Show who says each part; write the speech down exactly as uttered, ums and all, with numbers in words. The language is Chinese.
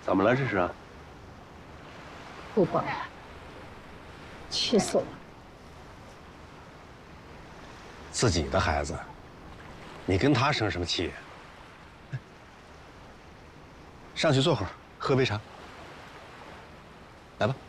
Speaker 1: 怎么了这是？
Speaker 2: 不管了，气死我了！
Speaker 1: 自己的孩子，你跟他生什么气？上去坐会儿，喝杯茶。来吧。